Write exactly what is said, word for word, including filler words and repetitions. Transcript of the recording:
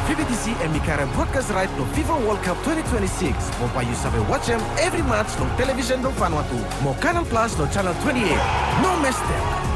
V B T C and Mikara broadcast right no FIFA World Cup twenty twenty-six. Mopa you sabe watch them every match no television no Vanuatu. Mo Canal Plus no channel twenty-eight. No mess them.